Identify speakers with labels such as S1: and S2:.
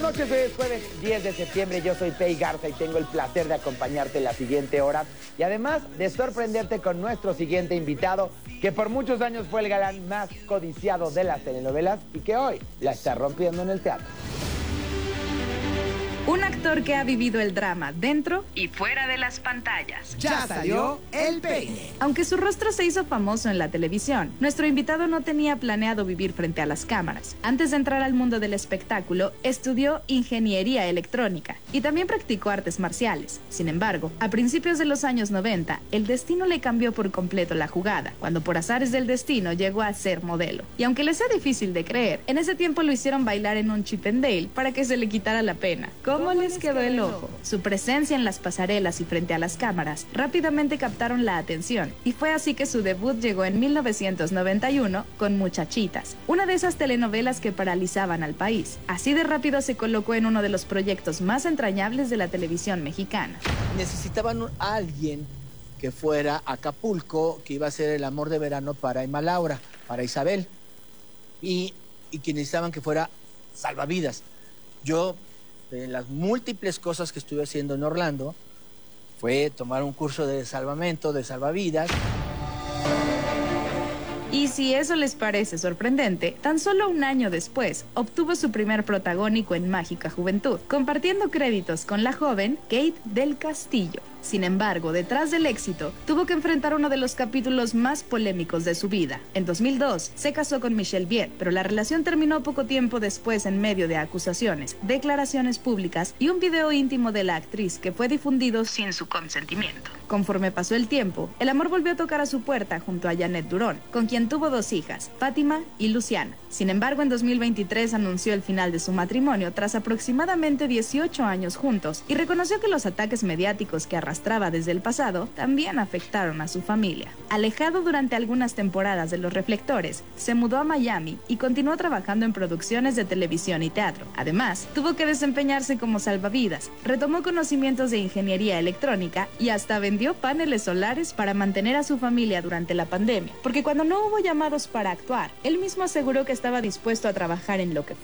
S1: noches, hoy es jueves 10 de septiembre, yo soy Pei Garza y tengo el placer de acompañarte la siguiente hora y además de sorprenderte con nuestro siguiente invitado, que por muchos años fue el galán más codiciado de las telenovelas y que hoy la está rompiendo en el teatro.
S2: Un actor que ha vivido el drama dentro y fuera de las pantallas.
S3: Ya salió el peine.
S2: Aunque su rostro se hizo famoso en la televisión, nuestro invitado no tenía planeado vivir frente a las cámaras. Antes de entrar al mundo del espectáculo, estudió ingeniería electrónica y también practicó artes marciales. Sin embargo, a principios de los años 90, el destino le cambió por completo la jugada, cuando por azares del destino llegó a ser modelo. Y aunque les sea difícil de creer, en ese tiempo lo hicieron bailar en un Chip 'n Dale para que se le quitara la pena. ¿Cómo les quedó el ojo? Su presencia en las pasarelas y frente a las cámaras rápidamente captaron la atención y fue así que su debut llegó en 1991 con Muchachitas, una de esas telenovelas que paralizaban al país. Así de rápido se colocó en uno de los proyectos más entrañables de la televisión mexicana.
S4: Necesitaban a alguien que fuera a Acapulco, que iba a ser el amor de verano para Emma Laura, para Isabel, y que necesitaban que fuera salvavidas. Yo, de las múltiples cosas que estuve haciendo en Orlando, fue tomar un curso de salvamento, de salvavidas.
S2: Y si eso les parece sorprendente, tan solo un año después obtuvo su primer protagónico en Mágica Juventud, compartiendo créditos con la joven Kate del Castillo. Sin embargo, detrás del éxito, tuvo que enfrentar uno de los capítulos más polémicos de su vida. En 2002, se casó con Michelle Viet, pero la relación terminó poco tiempo después en medio de acusaciones, declaraciones públicas y un video íntimo de la actriz que fue difundido sin su consentimiento. Conforme pasó el tiempo, el amor volvió a tocar a su puerta junto a Janet Durón, con quien tuvo 2 hijas, Fátima y Luciana. Sin embargo, en 2023 anunció el final de su matrimonio tras aproximadamente 18 años juntos y reconoció que los ataques mediáticos que arrastraba desde el pasado también afectaron a su familia. Alejado durante algunas temporadas de los reflectores, se mudó a Miami y continuó trabajando en producciones de televisión y teatro. Además, tuvo que desempeñarse como salvavidas, retomó conocimientos de ingeniería electrónica y hasta vendió paneles solares para mantener a su familia durante la pandemia, porque cuando no hubo llamados para actuar, él mismo aseguró que estaba dispuesto a trabajar en lo que